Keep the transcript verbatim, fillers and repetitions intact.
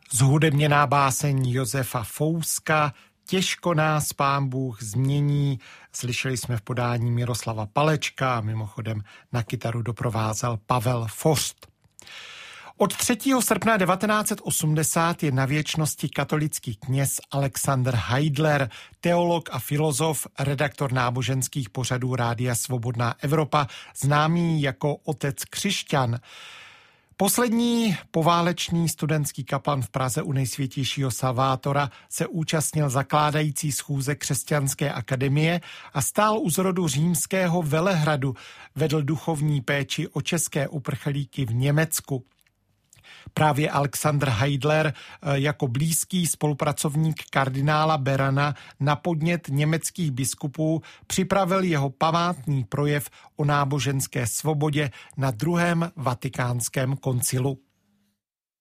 Zhudebněná báseň Josefa Fouska Těžko nás Pán Bůh změní. Slyšeli jsme v podání Miroslava Palečka a mimochodem na kytaru doprovázel Pavel Forst. Od třetího srpna devatenáct set osmdesát je na věčnosti katolický kněz Alexander Heidler, teolog a filozof, redaktor náboženských pořadů Rádia Svobodná Evropa, známý jako otec křišťan. Poslední poválečný studentský kaplan v Praze u Nejsvětějšího Salvátora se účastnil zakládající schůze Křesťanské akademie a stál u zrodu římského Velehradu, vedl duchovní péči o české uprchlíky v Německu. Právě Alexander Heidler jako blízký spolupracovník kardinála Berana na podnět německých biskupů připravil jeho památný projev o náboženské svobodě na druhém vatikánském koncilu.